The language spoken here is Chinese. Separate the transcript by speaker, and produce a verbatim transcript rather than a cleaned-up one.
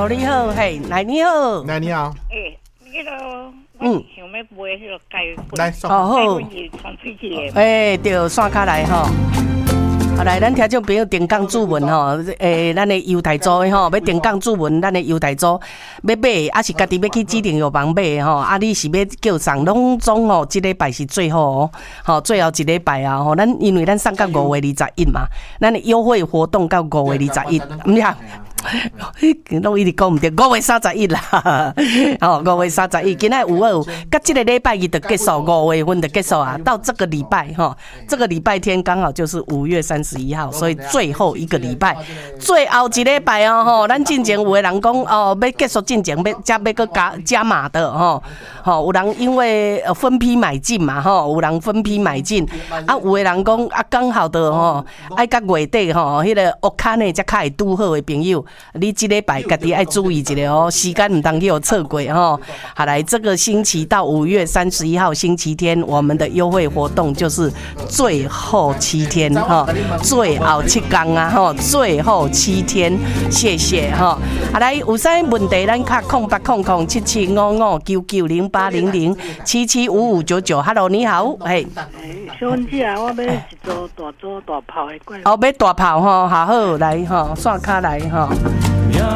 Speaker 1: 哦，你好，嘿，来你好，
Speaker 2: 来你好，
Speaker 3: 诶，迄个
Speaker 1: 嗯，
Speaker 3: 想要买迄个芥粉，
Speaker 2: 来
Speaker 1: 哦好
Speaker 3: 芥粉是传出去的。
Speaker 1: 诶，对，线卡来吼。好来，咱听众朋友定岗注文吼，诶，咱的犹太州吼，要定岗注文，咱的犹太州要买，还是家己要去指定药房买吼？啊，你是要叫送，拢总吼，这礼拜是最后哦，吼，最后一礼拜啊，吼，咱因为咱送到五月二十一嘛，咱的优惠活动到五月二十一，唔呀。拢一直讲唔对，五月三十一啦，哦，五月三十一，今仔有有，甲这个礼拜一就结束，五月份就结束啊。到这个礼拜哈，这个礼拜天刚好就是五月三十一号，所以最后一个礼拜，最后一礼拜哦吼，咱进前有的人讲哦，要结束进前要加要个加加码的吼，吼有人因为呃分批买进嘛吼，有人分批买进，啊有的人讲啊刚好的吼，爱到月底吼，迄个乌卡呢才开拄好的朋友。你这礼拜家己爱注意一下哦，时间唔当去有错过吼。好来，这个星期到五月三十一号星期天，我们的优惠活动就是最后七天哈，最后七天啊哈，最后七天，谢谢哈。好来，有啥问题咱卡空八空空七七五五九九零八零零七七五五九九 ，Hello 你好，嘿。
Speaker 3: 小文姐啊，我要一组大组大炮的怪。
Speaker 1: 哦，要大炮吼，好好来吼，刷卡来吼。